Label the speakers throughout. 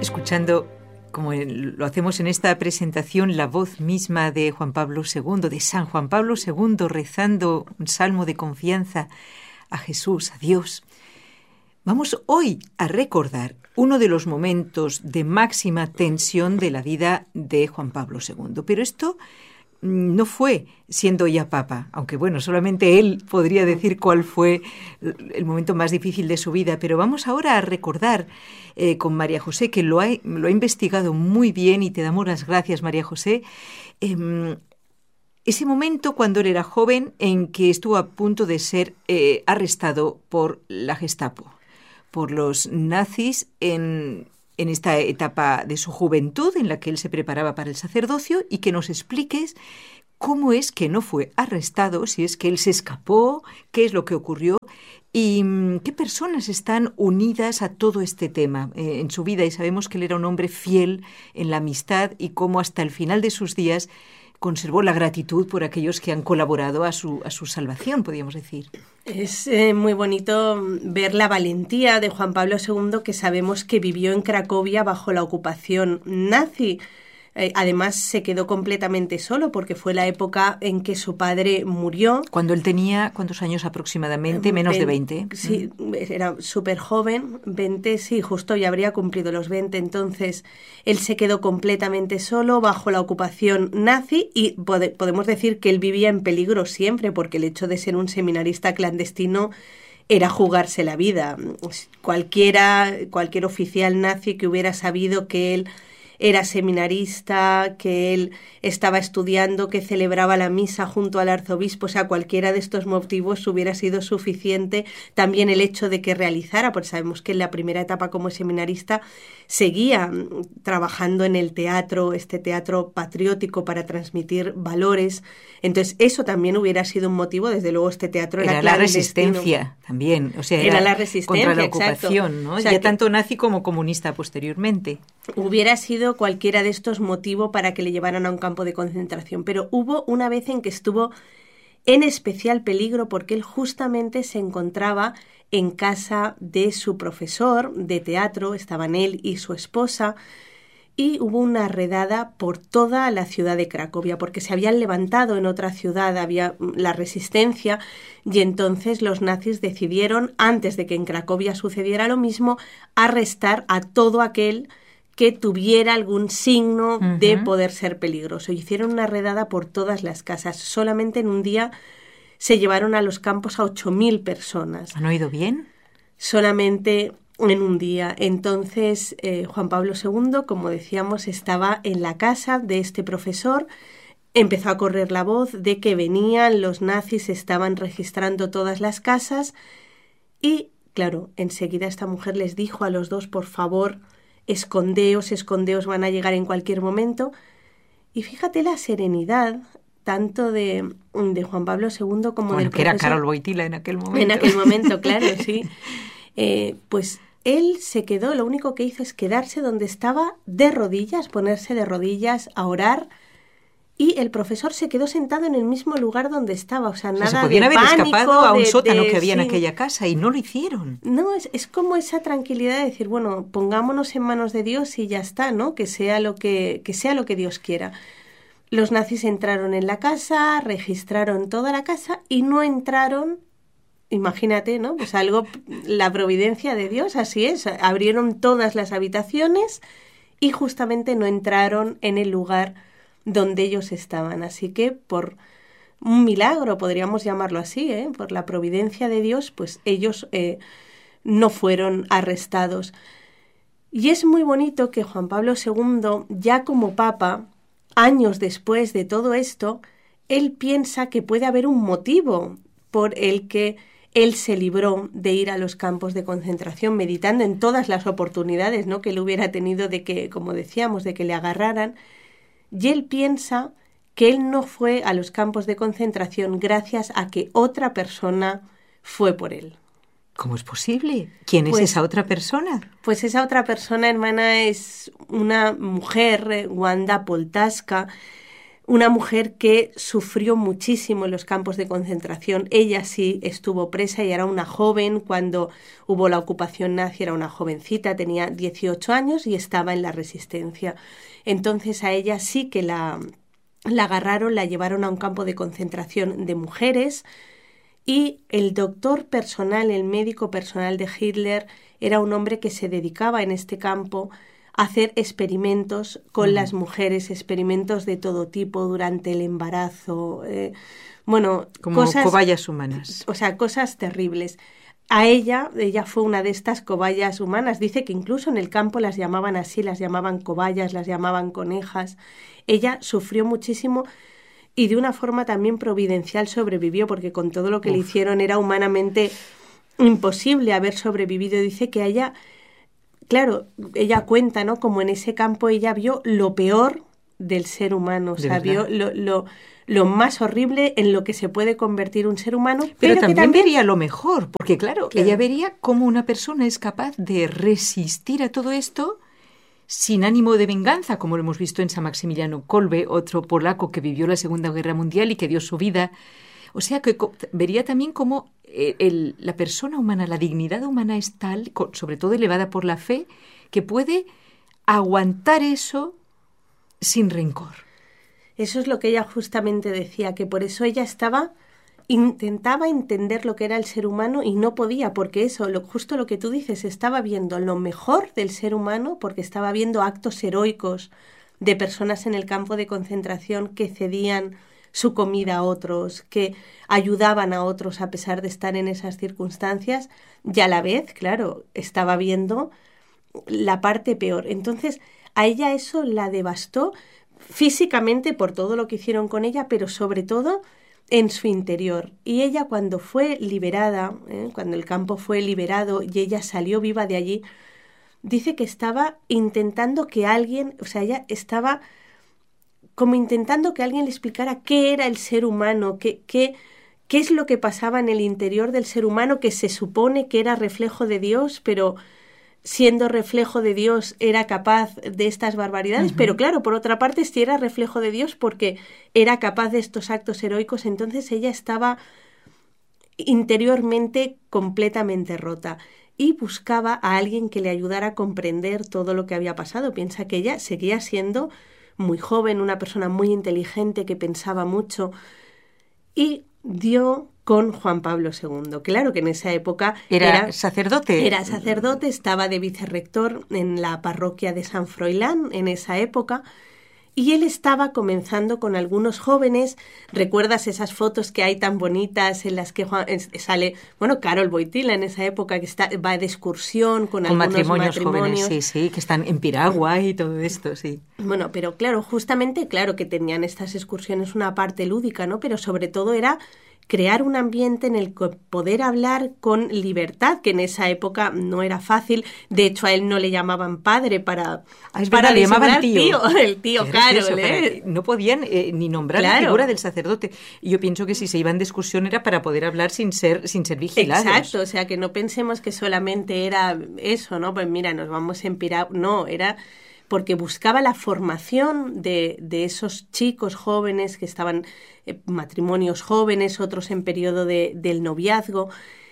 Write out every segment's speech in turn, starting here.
Speaker 1: escuchando, como lo hacemos en esta presentación, la voz misma de Juan Pablo II, de San Juan Pablo II, rezando un salmo de confianza a Jesús, a Dios. Vamos hoy a recordar uno de los momentos de máxima tensión de la vida de Juan Pablo II. Pero esto no fue siendo ya papa, aunque bueno, solamente él podría decir cuál fue el momento más difícil de su vida. Pero vamos ahora a recordar con María José, que lo ha investigado muy bien, y te damos las gracias, María José, ese momento cuando él era joven en que estuvo a punto de ser arrestado por la Gestapo, por los nazis en esta etapa de su juventud en la que él se preparaba para el sacerdocio, y que nos expliques cómo es que no fue arrestado, si es que él se escapó, qué es lo que ocurrió y qué personas están unidas a todo este tema en su vida. Y sabemos que él era un hombre fiel en la amistad y cómo hasta el final de sus días conservó la gratitud por aquellos que han colaborado a su salvación, podríamos decir.
Speaker 2: Es muy bonito ver la valentía de Juan Pablo II, que sabemos que vivió en Cracovia bajo la ocupación nazi. Además, se quedó completamente solo porque fue la época en que su padre murió.
Speaker 1: Cuando él tenía, ¿cuántos años aproximadamente? Menos de 20.
Speaker 2: Sí, era súper joven, 20, sí, justo ya habría cumplido los 20. Entonces, él se quedó completamente solo bajo la ocupación nazi y podemos decir que él vivía en peligro siempre, porque el hecho de ser un seminarista clandestino era jugarse la vida. Cualquier oficial nazi que hubiera sabido que él era seminarista, que él estaba estudiando, que celebraba la misa junto al arzobispo, o sea, cualquiera de estos motivos hubiera sido suficiente. También el hecho de que realizara, pues sabemos que en la primera etapa como seminarista seguía trabajando en el teatro, este teatro patriótico para transmitir valores. Entonces, eso también hubiera sido un motivo. Desde luego, este teatro era
Speaker 1: la resistencia también, o sea,
Speaker 2: era la resistencia
Speaker 1: contra la ocupación, ¿no? O sea, ya tanto nazi como comunista posteriormente.
Speaker 2: Hubiera sido cualquiera de estos motivos para que le llevaran a un campo de concentración, pero hubo una vez en que estuvo en especial peligro porque él justamente se encontraba en casa de su profesor de teatro, estaban él y su esposa, y hubo una redada por toda la ciudad de Cracovia, porque se habían levantado en otra ciudad, había la resistencia, y entonces los nazis decidieron, antes de que en Cracovia sucediera lo mismo, arrestar a todo aquel que tuviera algún signo de poder ser peligroso. Hicieron una redada por todas las casas. Solamente en un día se llevaron a los campos a 8.000 personas.
Speaker 1: ¿Han oído bien?
Speaker 2: Solamente en un día. Entonces, Juan Pablo II, como decíamos, estaba en la casa de este profesor. Empezó a correr la voz de que venían los nazis, estaban registrando todas las casas y, claro, enseguida esta mujer les dijo a los dos, por favor, escondeos, van a llegar en cualquier momento. Y fíjate la serenidad tanto de Juan Pablo II como del profesor.
Speaker 1: Que era Karol Wojtyła en aquel momento.
Speaker 2: En aquel momento, claro, sí. Pues él se quedó, lo único que hizo es quedarse donde estaba de rodillas, ponerse de rodillas a orar. Y el profesor se quedó sentado en el mismo lugar donde estaba, o sea, nada de pánico.
Speaker 1: Se podían haber escapado a un sótano que había en aquella casa y no lo hicieron.
Speaker 2: No, es como esa tranquilidad de decir, bueno, pongámonos en manos de Dios y ya está, ¿no? Que sea lo que Dios quiera. Los nazis entraron en la casa, registraron toda la casa y no entraron, imagínate, ¿no? Pues la providencia de Dios, así es, abrieron todas las habitaciones y justamente no entraron en el lugar donde ellos estaban. Así que por un milagro, podríamos llamarlo así, por la providencia de Dios, pues ellos no fueron arrestados. Y es muy bonito que Juan Pablo II, ya como papa, años después de todo esto, él piensa que puede haber un motivo por el que él se libró de ir a los campos de concentración, meditando en todas las oportunidades, ¿no?, que él hubiera tenido de que, como decíamos, de que le agarraran. Y él piensa que él no fue a los campos de concentración gracias a que otra persona fue por él.
Speaker 1: ¿Cómo es posible? ¿Quién es esa otra persona?
Speaker 2: Pues esa otra persona, hermana, es una mujer, Wanda Poltavska. una mujer que sufrió muchísimo en los campos de concentración. Ella sí estuvo presa y era una joven cuando hubo la ocupación nazi, era una jovencita, tenía 18 años y estaba en la resistencia. Entonces a ella sí que la agarraron, la llevaron a un campo de concentración de mujeres y el doctor personal, el médico personal de Hitler, era un hombre que se dedicaba en este campo a hacer experimentos con las mujeres, experimentos de todo tipo durante el embarazo,
Speaker 1: como
Speaker 2: cosas,
Speaker 1: cobayas humanas.
Speaker 2: O sea, cosas terribles. A ella fue una de estas cobayas humanas. Dice que incluso en el campo las llamaban así, las llamaban cobayas, las llamaban conejas. Ella sufrió muchísimo y de una forma también providencial sobrevivió, porque con todo lo que le hicieron era humanamente imposible haber sobrevivido. Dice que a ella, claro, ella cuenta, ¿no? Como en ese campo ella vio lo peor del ser humano, o sea, vio lo más horrible en lo que se puede convertir un ser humano.
Speaker 1: Pero también vería lo mejor, porque claro, ella vería cómo una persona es capaz de resistir a todo esto sin ánimo de venganza, como lo hemos visto en San Maximiliano Kolbe, otro polaco que vivió la Segunda Guerra Mundial y que dio su vida. O sea, que vería también cómo la persona humana, la dignidad humana es tal, sobre todo elevada por la fe, que puede aguantar eso sin rencor.
Speaker 2: Eso es lo que ella justamente decía, que por eso ella intentaba entender lo que era el ser humano y no podía, porque eso, justo lo que tú dices, estaba viendo lo mejor del ser humano, porque estaba viendo actos heroicos de personas en el campo de concentración que cedían su comida a otros, que ayudaban a otros a pesar de estar en esas circunstancias, y a la vez, claro, estaba viendo la parte peor. Entonces, a ella eso la devastó físicamente por todo lo que hicieron con ella, pero sobre todo en su interior. Y ella, cuando fue liberada, cuando el campo fue liberado y ella salió viva de allí, dice que estaba intentando que alguien, o sea, ella estaba como intentando que alguien le explicara qué era el ser humano, qué es lo que pasaba en el interior del ser humano, que se supone que era reflejo de Dios, pero siendo reflejo de Dios era capaz de estas barbaridades. Pero claro, por otra parte, si era reflejo de Dios porque era capaz de estos actos heroicos, entonces ella estaba interiormente completamente rota y buscaba a alguien que le ayudara a comprender todo lo que había pasado. Piensa que ella seguía siendo muy joven, una persona muy inteligente que pensaba mucho, y dio con Juan Pablo II. Claro que en esa época
Speaker 1: era sacerdote.
Speaker 2: Era sacerdote, estaba de vicerrector en la parroquia de San Froilán en esa época, y él estaba comenzando con algunos jóvenes. ¿Recuerdas esas fotos que hay tan bonitas en las que sale, Karol Wojtyła en esa época, que va de excursión con algunos matrimonios
Speaker 1: jóvenes, sí, que están en piragua y todo esto, sí.
Speaker 2: Bueno, pero claro, justamente, claro que tenían estas excursiones una parte lúdica, ¿no? Pero sobre todo era crear un ambiente en el que poder hablar con libertad, que en esa época no era fácil. De hecho, a él no le llamaban padre para
Speaker 1: le llamaban tío.
Speaker 2: El tío Karol,
Speaker 1: no podían ni nombrar la figura del sacerdote. Y yo pienso que si se iban de excursión era para poder hablar sin ser vigilados.
Speaker 2: Exacto, o sea, que no pensemos que solamente era eso, ¿no? Pues mira, nos vamos en piragua. No, era porque buscaba la formación de esos chicos jóvenes que estaban matrimonios jóvenes, otros en periodo del noviazgo,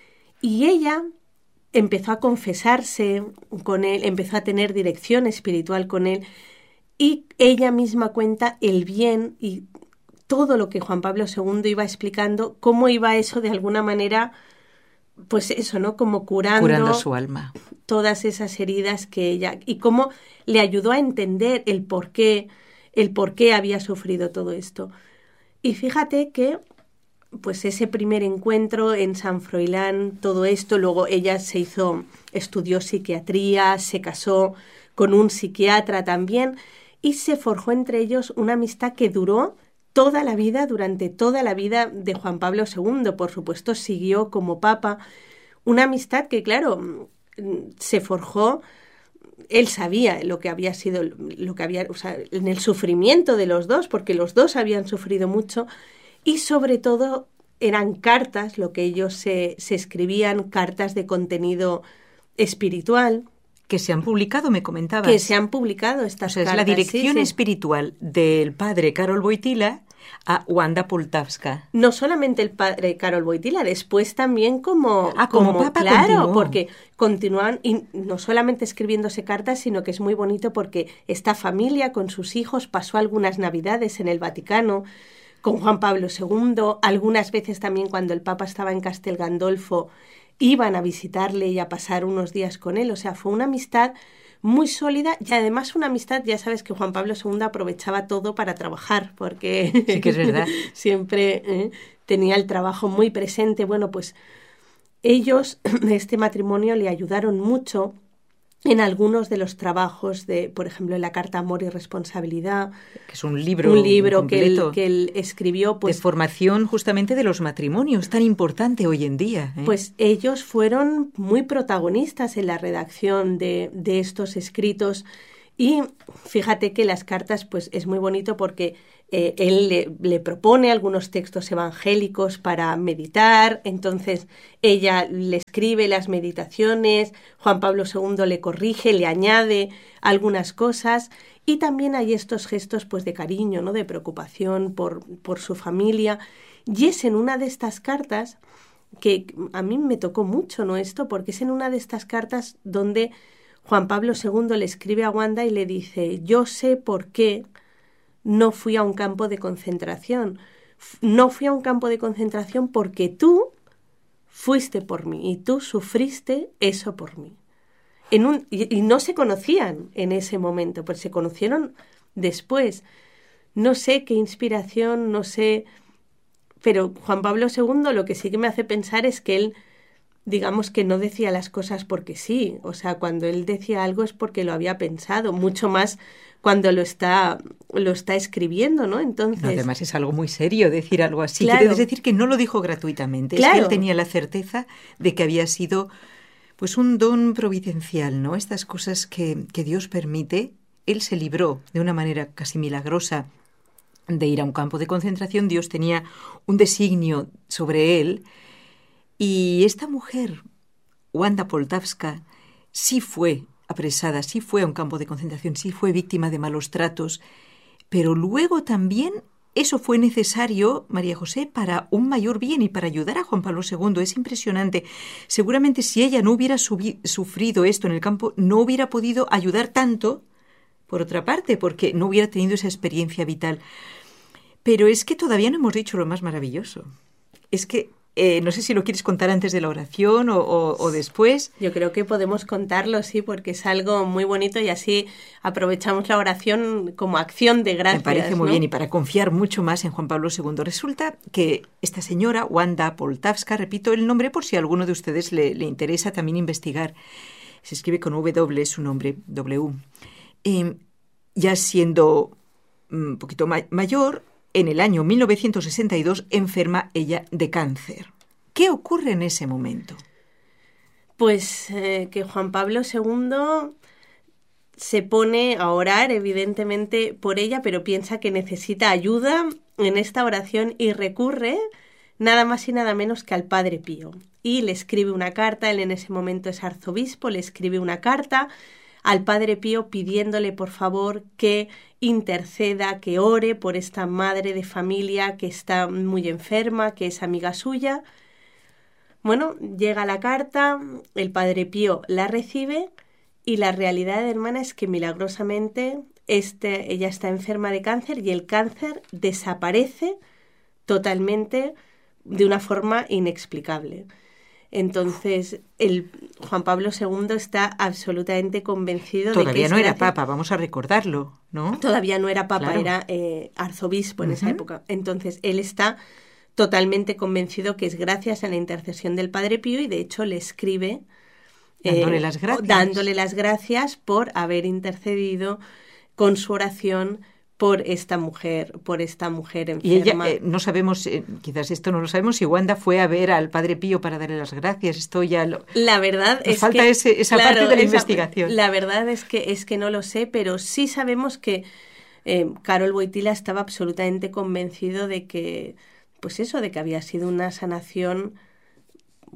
Speaker 2: y ella empezó a confesarse con él, empezó a tener dirección espiritual con él, y ella misma cuenta el bien y todo lo que Juan Pablo II iba explicando, cómo iba eso de alguna manera, pues eso, ¿no? Como curando
Speaker 1: su alma.
Speaker 2: Todas esas heridas que ella, y cómo le ayudó a entender el por qué había sufrido todo esto. Y fíjate que pues ese primer encuentro en San Froilán, todo esto, luego ella estudió psiquiatría, se casó con un psiquiatra también, y se forjó entre ellos una amistad que duró toda la vida, durante toda la vida de Juan Pablo II. Por supuesto, siguió como papa, una amistad que, claro, se forjó. Él sabía lo que había sido, o sea, en el sufrimiento de los dos, porque los dos habían sufrido mucho, y sobre todo eran cartas, lo que ellos se escribían, cartas de contenido espiritual,
Speaker 1: Que se han publicado, me comentabas.
Speaker 2: Que se han publicado estas cartas.
Speaker 1: Es la dirección
Speaker 2: sí.
Speaker 1: espiritual del padre Karol Wojtyla a Wanda Poltavska.
Speaker 2: No solamente el padre Karol Wojtyla, después también como
Speaker 1: Papa,
Speaker 2: claro,
Speaker 1: continuó.
Speaker 2: Porque continúan, y no solamente escribiéndose cartas, sino que es muy bonito porque esta familia con sus hijos pasó algunas navidades en el Vaticano con Juan Pablo II, algunas veces también cuando el Papa estaba en Castel Gandolfo iban a visitarle y a pasar unos días con él, o sea, fue una amistad muy sólida y además una amistad, ya sabes que Juan Pablo II aprovechaba todo para trabajar, porque
Speaker 1: sí que es verdad.
Speaker 2: siempre tenía el trabajo muy presente. Bueno, pues ellos, este matrimonio, le ayudaron mucho en algunos de los trabajos de, por ejemplo, en la carta Amor y Responsabilidad.
Speaker 1: Que es un libro
Speaker 2: que él escribió. Pues,
Speaker 1: de formación justamente de los matrimonios, tan importante hoy en día.
Speaker 2: Pues ellos fueron muy protagonistas en la redacción de estos escritos. Y fíjate que las cartas, pues es muy bonito porque él le propone algunos textos evangélicos para meditar, entonces ella le escribe las meditaciones, Juan Pablo II le corrige, le añade algunas cosas y también hay estos gestos pues de cariño, ¿no? De preocupación por su familia. Y es en una de estas cartas que a mí me tocó mucho, ¿no? Esto, porque es en una de estas cartas donde Juan Pablo II le escribe a Wanda y le dice: yo sé por qué no fui a un campo de concentración. No fui a un campo de concentración porque tú fuiste por mí y tú sufriste eso por mí. Y no se conocían en ese momento, pues se conocieron después. No sé qué inspiración, no sé, pero Juan Pablo II lo que sí que me hace pensar es que él, digamos que no decía las cosas porque sí, o sea, cuando él decía algo es porque lo había pensado, mucho más cuando lo está escribiendo, ¿no? Entonces,
Speaker 1: además es algo muy serio decir algo así.
Speaker 2: Claro.
Speaker 1: Quiere decir que no lo dijo gratuitamente,
Speaker 2: Claro.
Speaker 1: Es que él tenía la certeza de que había sido pues un don providencial, ¿no? Estas cosas que Dios permite. Él se libró de una manera casi milagrosa de ir a un campo de concentración. Dios tenía un designio sobre él. Y esta mujer, Wanda Poltavska, sí fue apresada, sí fue a un campo de concentración, sí fue víctima de malos tratos, pero luego también eso fue necesario, María José, para un mayor bien y para ayudar a Juan Pablo II. Es impresionante. Seguramente si ella no hubiera sufrido esto en el campo, no hubiera podido ayudar tanto, por otra parte, porque no hubiera tenido esa experiencia vital. Pero es que todavía no hemos dicho lo más maravilloso. Es que no sé si lo quieres contar antes de la oración o después.
Speaker 2: Yo creo que podemos contarlo, sí, porque es algo muy bonito y así aprovechamos la oración como acción de gracias.
Speaker 1: Me parece muy
Speaker 2: ¿no?
Speaker 1: bien y para confiar mucho más en Juan Pablo II. Resulta que esta señora, Wanda Poltavska, repito el nombre por si a alguno de ustedes le interesa también investigar. Se escribe con W, su nombre, W. Ya siendo un poquito mayor, en el año 1962 enferma ella de cáncer. ¿Qué ocurre en ese momento?
Speaker 2: Pues que Juan Pablo II se pone a orar, evidentemente, por ella, pero piensa que necesita ayuda en esta oración y recurre nada más y nada menos que al Padre Pío. Y le escribe una carta, él en ese momento es arzobispo, le escribe una carta al Padre Pío pidiéndole por favor que interceda, que ore por esta madre de familia que está muy enferma, que es amiga suya. Bueno, llega la carta, el Padre Pío la recibe y la realidad, hermana, es que milagrosamente ella está enferma de cáncer y el cáncer desaparece totalmente de una forma inexplicable. Entonces, Juan Pablo II está absolutamente convencido de que...
Speaker 1: Todavía no era papa, vamos a recordarlo, ¿no?
Speaker 2: Todavía no era papa,
Speaker 1: claro.
Speaker 2: Era arzobispo en esa época. Entonces, él está totalmente convencido que es gracias a la intercesión del Padre Pío y, de hecho, le escribe...
Speaker 1: Dándole las gracias.
Speaker 2: Dándole las gracias por haber intercedido con su oración por esta mujer enferma.
Speaker 1: Y ella, no sabemos, quizás esto no lo sabemos, si Wanda fue a ver al Padre Pío para darle las gracias. Esto ya
Speaker 2: la verdad es
Speaker 1: falta
Speaker 2: que
Speaker 1: esa parte de la investigación.
Speaker 2: La verdad es que no lo sé, pero sí sabemos que Karol Wojtyla estaba absolutamente convencido de que, pues eso, de que había sido una sanación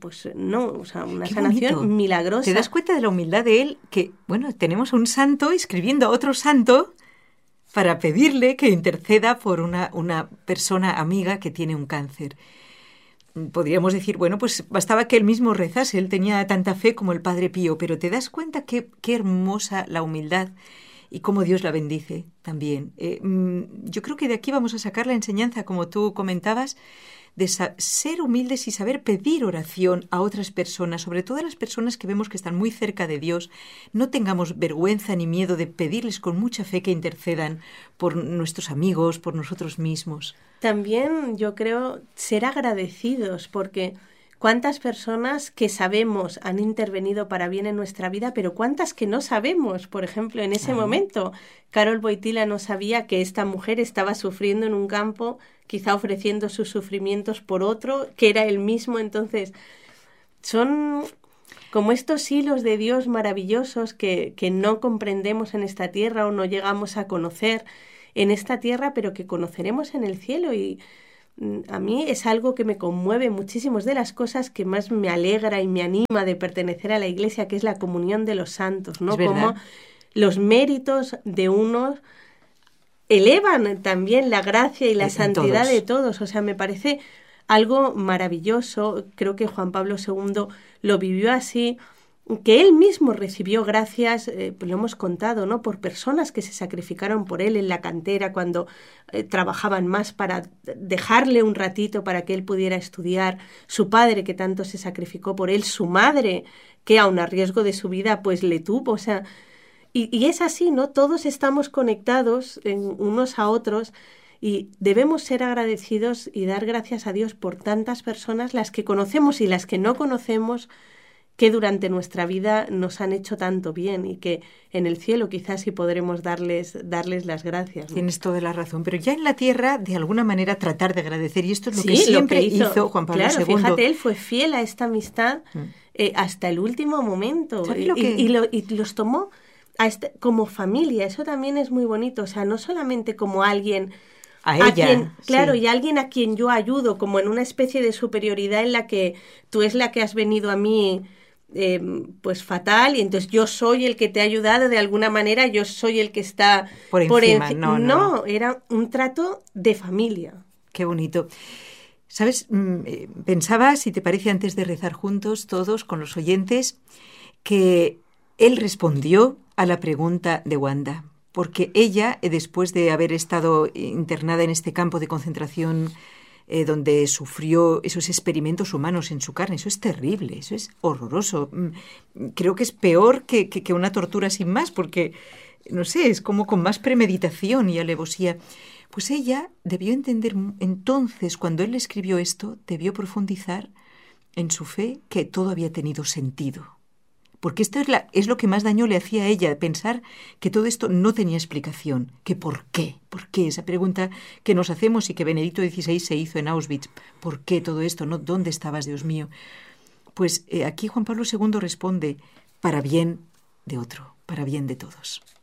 Speaker 2: pues no, o sea, una
Speaker 1: Qué
Speaker 2: sanación
Speaker 1: bonito.
Speaker 2: milagrosa.
Speaker 1: ¿Te das cuenta de la humildad de él? Que, bueno, tenemos a un santo escribiendo a otro santo para pedirle que interceda por una persona amiga que tiene un cáncer. Podríamos decir, bueno, pues bastaba que él mismo rezase, él tenía tanta fe como el Padre Pío, pero te das cuenta qué hermosa la humildad y cómo Dios la bendice también. Yo creo que de aquí vamos a sacar la enseñanza, como tú comentabas, de ser humildes y saber pedir oración a otras personas, sobre todo a las personas que vemos que están muy cerca de Dios. No tengamos vergüenza ni miedo de pedirles con mucha fe que intercedan por nuestros amigos, por nosotros mismos.
Speaker 2: También yo creo ser agradecidos, porque cuántas personas que sabemos han intervenido para bien en nuestra vida, pero cuántas que no sabemos. Por ejemplo, en ese momento, Karol Wojtyla no sabía que esta mujer estaba sufriendo en un campo, quizá ofreciendo sus sufrimientos por otro, que era él mismo. Entonces, son como estos hilos de Dios maravillosos que no comprendemos en esta tierra o no llegamos a conocer en esta tierra, pero que conoceremos en el cielo. Y a mí es algo que me conmueve muchísimo, es de las cosas que más me alegra y me anima de pertenecer a la Iglesia, que es la comunión de los santos, ¿no? Como los méritos de unos elevan también la gracia y la santidad de todos. O sea, me parece algo maravilloso. Creo que Juan Pablo II lo vivió así, que él mismo recibió gracias, pues lo hemos contado, ¿no? Por personas que se sacrificaron por él en la cantera cuando trabajaban más para dejarle un ratito para que él pudiera estudiar, su padre que tanto se sacrificó por él, su madre que aun a riesgo de su vida pues le tuvo, o sea, y es así, ¿no? Todos estamos conectados unos a otros y debemos ser agradecidos y dar gracias a Dios por tantas personas, las que conocemos y las que no conocemos, que durante nuestra vida nos han hecho tanto bien y que en el cielo quizás sí podremos darles las gracias, ¿no?
Speaker 1: Tienes toda la razón, pero ya en la tierra, de alguna manera, tratar de agradecer, y esto es lo que siempre hizo Juan Pablo II.
Speaker 2: Claro, fíjate, él fue fiel a esta amistad hasta el último momento y los tomó como familia. Eso también es muy bonito, o sea, no solamente como alguien
Speaker 1: a ella,
Speaker 2: claro, y alguien a quien yo ayudo, como en una especie de superioridad en la que tú es la que has venido a mí pues fatal, y entonces yo soy el que te ha ayudado de alguna manera, yo soy el que está
Speaker 1: por encima.
Speaker 2: No, era un trato de familia.
Speaker 1: Qué bonito. ¿Sabes? Pensaba, si te parece, antes de rezar juntos todos con los oyentes, que él respondió a la pregunta de Wanda, porque ella, después de haber estado internada en este campo de concentración donde sufrió esos experimentos humanos en su carne, eso es terrible, eso es horroroso. Creo que es peor que una tortura sin más, porque, no sé, es como con más premeditación y alevosía. Pues ella debió entender entonces, cuando él le escribió esto, debió profundizar en su fe, que todo había tenido sentido. Porque esto es lo que más daño le hacía a ella, pensar que todo esto no tenía explicación, que ¿por qué? ¿Por qué? Esa pregunta que nos hacemos y que Benedicto XVI se hizo en Auschwitz. ¿Por qué todo esto? ¿No? ¿Dónde estabas, Dios mío? Pues aquí Juan Pablo II responde, para bien de otro, para bien de todos.